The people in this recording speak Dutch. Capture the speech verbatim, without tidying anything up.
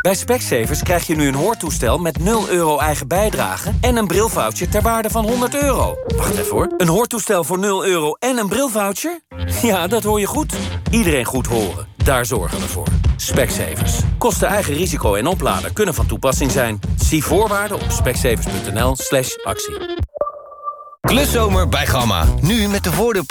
Bij Specsavers krijg je nu een hoortoestel met nul euro eigen bijdrage... en een brilvoucher ter waarde van honderd euro. Wacht even hoor. Een hoortoestel voor nul euro en een brilvoucher? Ja, dat hoor je goed. Iedereen goed horen. Daar zorgen we voor. Specsavers. Kosten eigen risico en oplader kunnen van toepassing zijn. Zie voorwaarden op specsavers punt n l slash actie. Kluszomer bij Gamma. Nu met de voordeelprijs